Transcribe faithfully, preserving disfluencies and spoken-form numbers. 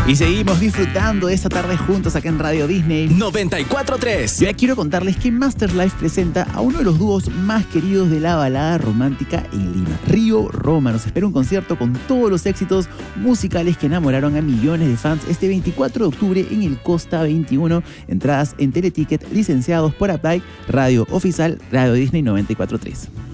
Y seguimos disfrutando de esta tarde juntos acá en Radio Disney noventa y cuatro punto tres. Yo ya quiero contarles que Masterlife presenta a uno de los dúos más queridos de la balada romántica en Lima. Río Roma nos espera un concierto con todos los éxitos musicales que enamoraron a millones de fans este veinticuatro de octubre en el Costa veintiuno. Entradas en Teleticket, licenciados por Apply, Radio Oficial, Radio Disney noventa y cuatro punto tres.